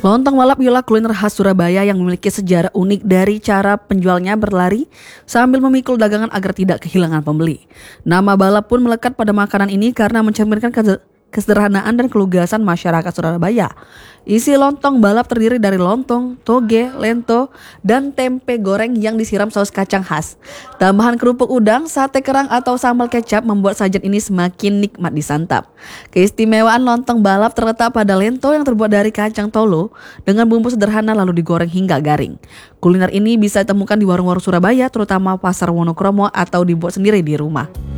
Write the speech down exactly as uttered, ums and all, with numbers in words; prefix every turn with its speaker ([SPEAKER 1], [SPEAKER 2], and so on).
[SPEAKER 1] Lontong balap ialah kuliner khas Surabaya yang memiliki sejarah unik dari cara penjualnya berlari sambil memikul dagangan agar tidak kehilangan pembeli. Nama balap pun melekat pada makanan ini karena mencerminkan ke- kesederhanaan dan kelugasan masyarakat Surabaya. Isi lontong balap terdiri dari lontong, toge, lento, dan tempe goreng yang disiram saus kacang khas. Tambahan kerupuk udang, sate kerang, atau sambal kecap membuat sajian ini semakin nikmat disantap. Keistimewaan lontong balap terletak pada lento yang terbuat dari kacang tolo dengan bumbu sederhana lalu digoreng hingga garing. Kuliner ini bisa ditemukan di warung-warung Surabaya, terutama Pasar Wonokromo, atau dibuat sendiri di rumah.